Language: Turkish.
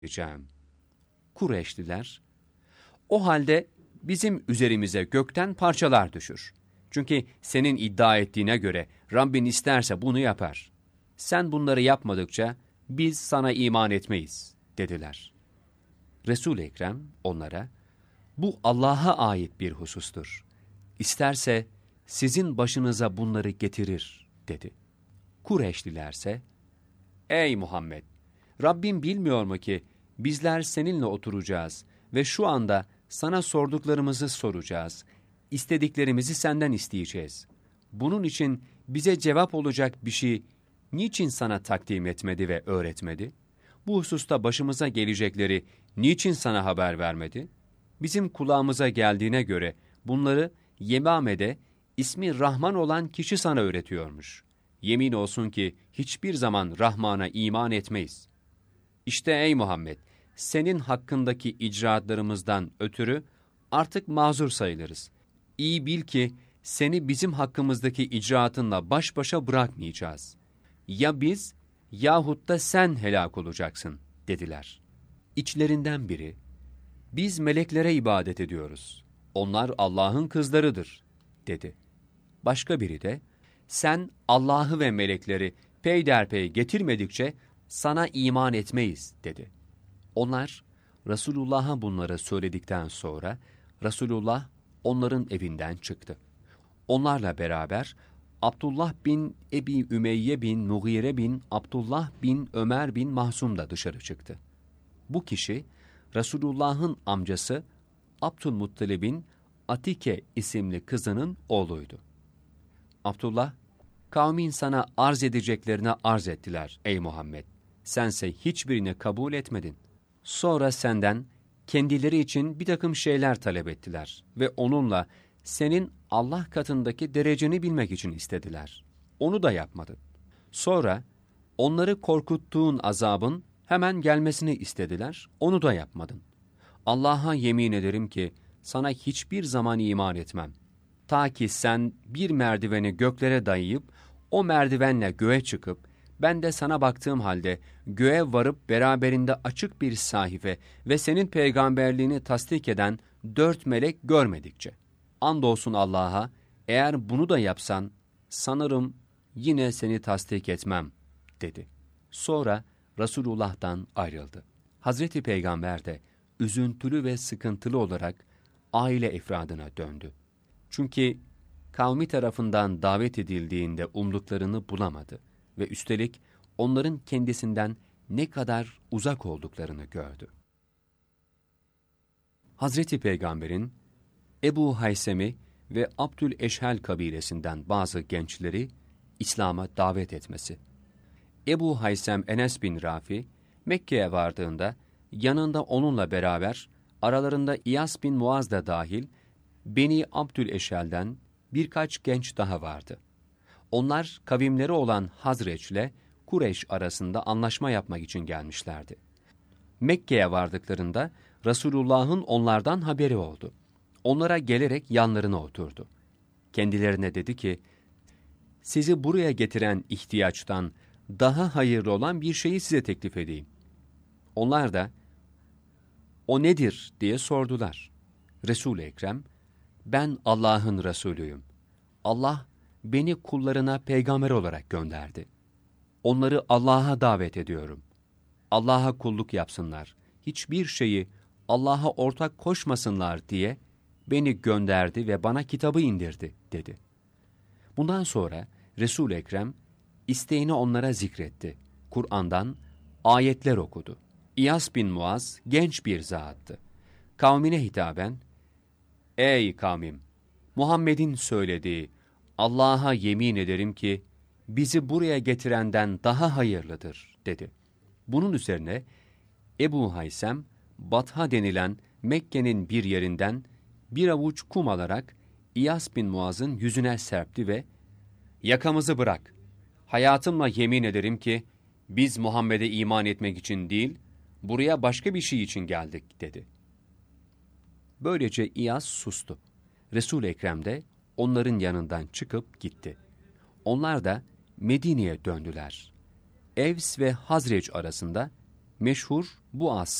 edeceğim. Kureyşliler, o halde bizim üzerimize gökten parçalar düşür. Çünkü senin iddia ettiğine göre Rabbin isterse bunu yapar. Sen bunları yapmadıkça biz sana iman etmeyiz, dediler. Resul-i Ekrem onlara, bu Allah'a ait bir husustur. İsterse sizin başınıza bunları getirir, dedi. Kureyşlilerse, ey Muhammed! Rabbim bilmiyor mu ki bizler seninle oturacağız ve şu anda sana sorduklarımızı soracağız, istediklerimizi senden isteyeceğiz. Bunun için bize cevap olacak bir şey niçin sana takdim etmedi ve öğretmedi? Bu hususta başımıza gelecekleri niçin sana haber vermedi? Bizim kulağımıza geldiğine göre bunları Yemame'de ismi Rahman olan kişi sana öğretiyormuş. Yemin olsun ki hiçbir zaman Rahman'a iman etmeyiz. İşte ey Muhammed, senin hakkındaki icraatlarımızdan ötürü artık mazur sayılırız. İyi bil ki seni bizim hakkımızdaki icraatınla baş başa bırakmayacağız. Ya biz yahut da sen helak olacaksın, dediler. İçlerinden biri, biz meleklere ibadet ediyoruz. Onlar Allah'ın kızlarıdır, dedi. Başka biri de, sen Allah'ı ve melekleri peyderpey getirmedikçe sana iman etmeyiz, dedi. Onlar, Resulullah'a bunları söyledikten sonra, Resulullah onların evinden çıktı. Onlarla beraber, Abdullah bin Ebi Ümeyye bin Mughire bin Abdullah bin Ömer bin Mahsum da dışarı çıktı. Bu kişi, Resulullah'ın amcası Abdülmuttalib'in Atike isimli kızının oğluydu. Abdullah, kavmin sana arz edeceklerine arz ettiler ey Muhammed. Sense hiçbirini kabul etmedin. Sonra senden kendileri için bir takım şeyler talep ettiler ve onunla senin Allah katındaki dereceni bilmek için istediler. Onu da yapmadın. Sonra onları korkuttuğun azabın hemen gelmesini istediler, onu da yapmadın. Allah'a yemin ederim ki sana hiçbir zaman iman etmem. Ta ki sen bir merdiveni göklere dayayıp, o merdivenle göğe çıkıp, ben de sana baktığım halde göğe varıp beraberinde açık bir sahife ve senin peygamberliğini tasdik eden 4 melek görmedikçe. Andolsun Allah'a, eğer bunu da yapsan, sanırım yine seni tasdik etmem, dedi. Sonra Resulullah'tan ayrıldı. Hazreti Peygamber de üzüntülü ve sıkıntılı olarak aile efradına döndü. Çünkü kavmi tarafından davet edildiğinde umduklarını bulamadı ve üstelik onların kendisinden ne kadar uzak olduklarını gördü. Hazreti Peygamber'in Ebu Haysem'i ve Abdüleşhel kabilesinden bazı gençleri İslam'a davet etmesi. Ebu Haysem Enes bin Rafi, Mekke'ye vardığında yanında onunla beraber aralarında İyas bin Muaz da dahil Beni Abdüleşhel'den birkaç genç daha vardı. Onlar kavimleri olan Hazreç'le Kureyş arasında anlaşma yapmak için gelmişlerdi. Mekke'ye vardıklarında Resulullah'ın onlardan haberi oldu. Onlara gelerek yanlarına oturdu. Kendilerine dedi ki, sizi buraya getiren ihtiyaçtan daha hayırlı olan bir şeyi size teklif edeyim. Onlar da, o nedir diye sordular. Resul-i Ekrem, ben Allah'ın Resulüyüm. Allah beni kullarına peygamber olarak gönderdi. Onları Allah'a davet ediyorum. Allah'a kulluk yapsınlar, hiçbir şeyi Allah'a ortak koşmasınlar diye beni gönderdi ve bana kitabı indirdi, dedi. Bundan sonra Resul-i Ekrem isteğini onlara zikretti. Kur'an'dan ayetler okudu. İyas bin Muaz genç bir zattı. Kavmine hitaben, ey kavmim! Muhammed'in söylediği, Allah'a yemin ederim ki bizi buraya getirenden daha hayırlıdır, dedi. Bunun üzerine Ebu Haysem, Batha denilen Mekke'nin bir yerinden bir avuç kum alarak İyas bin Muaz'ın yüzüne serpti ve yakamızı bırak. Hayatımla yemin ederim ki biz Muhammed'e iman etmek için değil, buraya başka bir şey için geldik, dedi. Böylece İyas sustu. Resul-i Ekrem de onların yanından çıkıp gitti. Onlar da Medine'ye döndüler. Evs ve Hazreç arasında meşhur bu as